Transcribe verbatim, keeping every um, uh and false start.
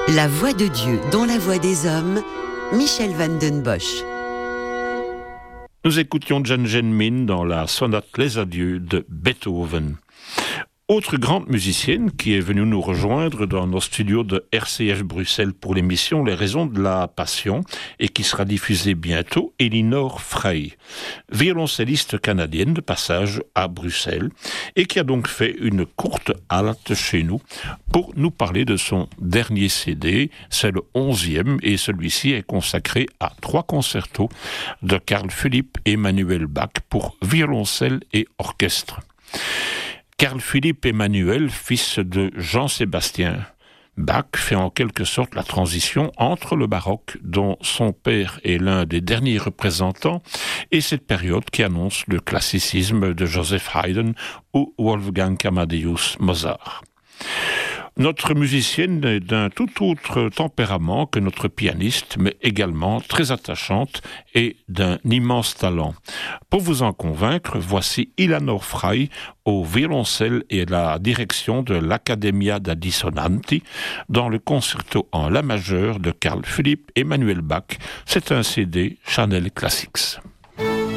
La voix de Dieu dans la voix des hommes, Michel van den Bosch. Nous écoutions Jan Genmin dans la sonate Les Adieux de Beethoven. Autre grande musicienne qui est venue nous rejoindre dans nos studios de R C F Bruxelles pour l'émission Les Raisons de la Passion et qui sera diffusée bientôt, Elinor Frey, violoncelliste canadienne de passage à Bruxelles et qui a donc fait une courte halte chez nous pour nous parler de son dernier C D. C'est le onzième et celui-ci est consacré à trois concertos de Carl Philipp Emanuel Bach pour violoncelle et orchestre. Carl Philipp Emanuel, fils de Jean-Sébastien Bach, fait en quelque sorte la transition entre le baroque, dont son père est l'un des derniers représentants, et cette période qui annonce le classicisme de Joseph Haydn ou Wolfgang Amadeus Mozart. Notre musicienne est d'un tout autre tempérament que notre pianiste, mais également très attachante et d'un immense talent. Pour vous en convaincre, voici Elinor Frey au violoncelle et à la direction de l'Accademia da Dissonanti dans le concerto en la majeure de Carl Philipp Emanuel Bach. C'est un C D Chanel Classics.